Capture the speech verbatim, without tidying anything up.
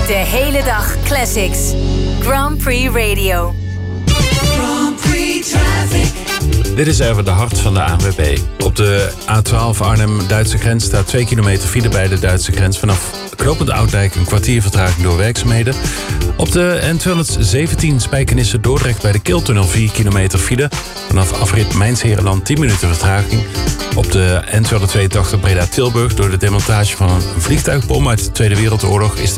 De hele dag classics. Grand Prix Radio. Grand Prix Traffic. Dit is even de hart van de A N W B. Op de A twaalf Arnhem-Duitse grens staat twee kilometer file bij de Duitse grens. Vanaf knooppunt Oudijk een kwartier vertraging door werkzaamheden. Op de N tweehonderdzeventien Spijkenisse-Dordrecht bij de Kiltunnel vier kilometer file. Vanaf afrit Mijnsherenland tien minuten vertraging. Op de N tweehonderdtweeëntachtig Breda-Tilburg door de demontage van een vliegtuigbom uit de Tweede Wereldoorlog is de